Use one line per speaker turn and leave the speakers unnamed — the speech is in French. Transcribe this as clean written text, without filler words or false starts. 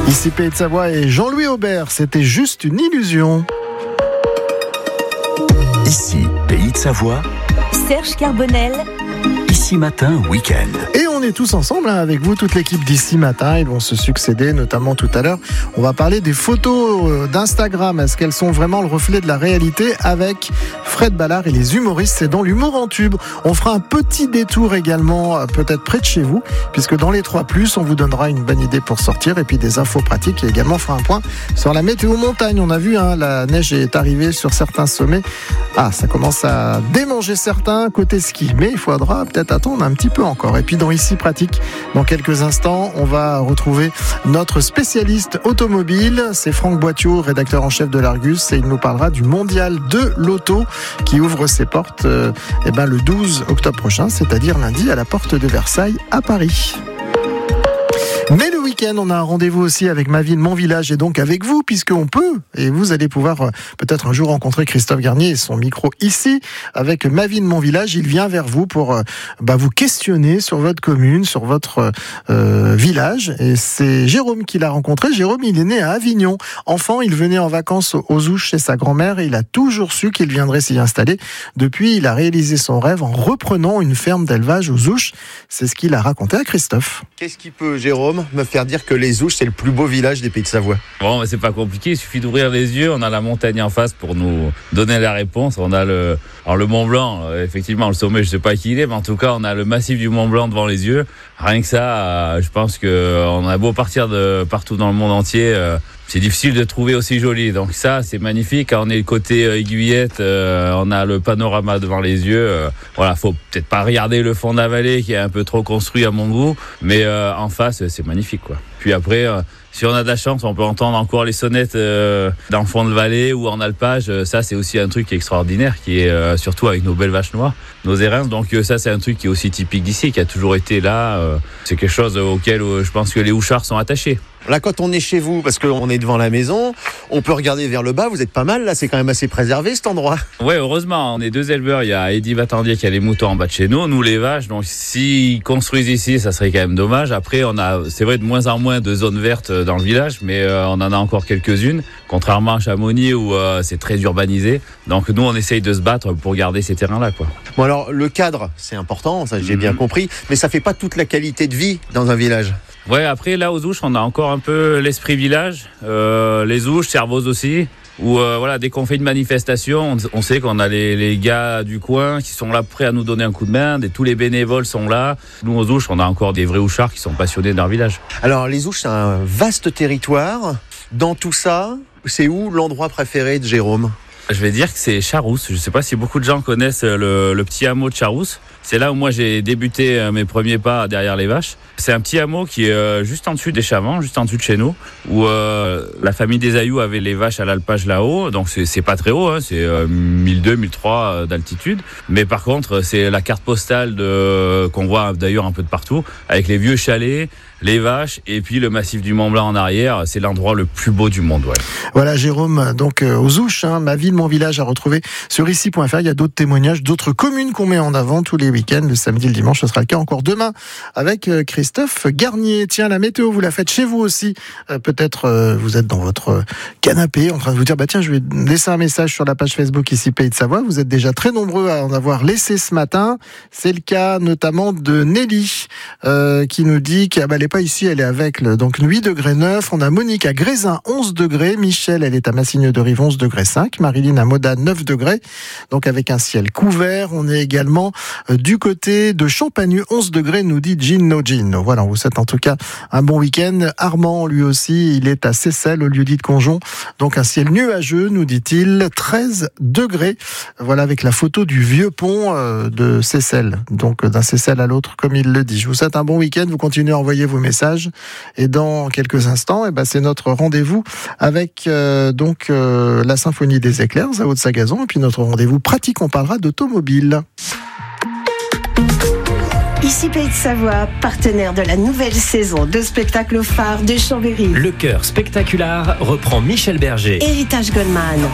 Ici Pays de Savoie et Jean-Louis Aubert, c'était juste une illusion.
Ici Pays de Savoie,
Serge Carbonel.
Ici Matin Week-end.
Et on est tous ensemble avec vous, toute l'équipe d'Ici Matin. Ils vont se succéder, notamment tout à l'heure. On va parler des photos d'Instagram. Est-ce qu'elles sont vraiment le reflet de la réalité avec Fred Ballard et les humoristes? C'est dans l'humour en tube. On fera un petit détour également, peut-être près de chez vous, puisque dans les 3+, on vous donnera une bonne idée pour sortir et puis des infos pratiques. Et également, on fera un point sur la météo montagne. On a vu, la neige est arrivée sur certains sommets. Ça commence à démanger certains côté ski, mais il faudra peut-être attendre un petit peu encore. Et puis dans Ici Pratique, dans quelques instants, on va retrouver notre spécialiste automobile. C'est Franck Boitteau, rédacteur en chef de l'Argus, et il nous parlera du mondial de l'auto qui ouvre ses portes le 12 octobre prochain, c'est-à-dire lundi à la porte de Versailles à Paris. Mais le week-end, on a un rendez-vous aussi avec Ma Ville, Mon Village et donc avec vous, puisqu'on peut, et vous allez pouvoir peut-être un jour rencontrer Christophe Garnier et son micro ici, avec Ma Ville, Mon Village. Il vient vers vous pour vous questionner sur votre commune, sur votre village. Et c'est Jérôme qui l'a rencontré. Jérôme, il est né à Avignon. Enfant, il venait en vacances aux Ouches chez sa grand-mère et il a toujours su qu'il viendrait s'y installer. Depuis, il a réalisé son rêve en reprenant une ferme d'élevage aux Ouches. C'est ce qu'il a raconté à Christophe.
Qu'est-ce qui peut, Jérôme, me faire dire que les Ouches, c'est le plus beau village des Pays de Savoie?
Bon, c'est pas compliqué, il suffit d'ouvrir les yeux, on a la montagne en face pour nous donner la réponse. On a le Mont Blanc, effectivement, le sommet, je sais pas qui il est, mais en tout cas, on a le massif du Mont Blanc devant les yeux. Rien que ça, je pense qu'on a beau partir de partout dans le monde entier, c'est difficile de trouver aussi joli. Donc ça, c'est magnifique. Quand on est côté Aiguillette, on a le panorama devant les yeux. Faut peut-être pas regarder le fond de la vallée qui est un peu trop construit à mon goût, mais en face, c'est magnifique, quoi. Puis après, si on a de la chance, on peut entendre encore les sonnettes dans le fond de vallée ou en alpage. Ça, c'est aussi un truc extraordinaire qui est surtout avec nos belles vaches noires, nos érins. Donc ça, c'est un truc qui est aussi typique d'ici, qui a toujours été là. C'est quelque chose auquel je pense que les Ouchards sont attachés.
Là, quand on est chez vous, parce qu'on est devant la maison, on peut regarder vers le bas, vous êtes pas mal, là, c'est quand même assez préservé cet endroit.
Ouais, heureusement, on est 2 éleveurs, il y a Eddy Vatandier qui a les moutons en bas de chez nous les vaches, donc s'ils construisent ici, ça serait quand même dommage. Après, on a, c'est vrai, de moins en moins de zones vertes dans le village, mais on en a encore quelques-unes, contrairement à Chamonix où c'est très urbanisé. Donc nous, on essaye de se battre pour garder ces terrains-là, quoi.
Bon alors, le cadre, c'est important, ça j'ai bien compris, mais ça fait pas toute la qualité de vie dans un village.
Ouais, après, là, aux Ouches, on a encore un peu l'esprit village. Les Ouches, Servoz aussi. Où, dès qu'on fait une manifestation, on sait qu'on a les gars du coin qui sont là prêts à nous donner un coup de main. Tous les bénévoles sont là. Nous, aux Ouches, on a encore des vrais Ouchards qui sont passionnés de leur village.
Alors, les Ouches, c'est un vaste territoire. Dans tout ça, c'est où l'endroit préféré de Jérôme ?
Je vais dire que c'est Charousse. Je ne sais pas si beaucoup de gens connaissent le petit hameau de Charousse. C'est là où moi j'ai débuté mes premiers pas derrière les vaches. C'est un petit hameau qui est juste en dessus des Chavants, juste en dessus de chez nous, où la famille des Ayoux avait les vaches à l'alpage là-haut. Donc c'est pas très haut, c'est 1200, 1300 d'altitude. Mais par contre, c'est la carte postale qu'on voit d'ailleurs un peu de partout, avec les vieux chalets, les vaches et puis le massif du Mont Blanc en arrière. C'est l'endroit le plus beau du monde. Ouais.
Voilà Jérôme, donc aux Ouches, Ma Ville, Mon Village à retrouver sur ici.fr. Il y a d'autres témoignages, d'autres communes qu'on met en avant tous les week-ends, le samedi, le dimanche, ce sera le cas encore demain avec Christophe Garnier. Tiens, la météo, vous la faites chez vous aussi. Peut-être vous êtes dans votre canapé en train de vous dire, tiens, je vais laisser un message sur la page Facebook ici Pays de Savoie. Vous êtes déjà très nombreux à en avoir laissé ce matin. C'est le cas notamment de Nelly qui nous dit qu'elle n'est pas ici, elle est avec donc 8 degrés 9. On a Monique à Grésin 11 degrés. Michel, elle est à Massigne-de-Rive 11 degrés 5. Marilyn à Modane 9 degrés. Donc avec un ciel couvert. On est également du côté de Champagneux 11 degrés, nous dit Gino Gino. Voilà, on vous souhaite en tout cas un bon week-end. Armand, lui aussi, il est à Seyssel, au lieu-dit de Conjon. Donc un ciel nuageux, nous dit-il, 13 degrés. Voilà, avec la photo du vieux pont de Seyssel. Donc d'un Seyssel à l'autre, comme il le dit. Je vous souhaite un bon week-end. Vous continuez à envoyer vos messages. Et dans quelques instants, c'est notre rendez-vous avec la Symphonie des Éclairs à Haute-Sagazon. Et puis notre rendez-vous pratique, on parlera d'automobile.
Ici Pays de Savoie, partenaire de la nouvelle saison de spectacle phare de Chambéry.
Le Cœur Spectaculaire reprend Michel Berger.
Héritage Goldman.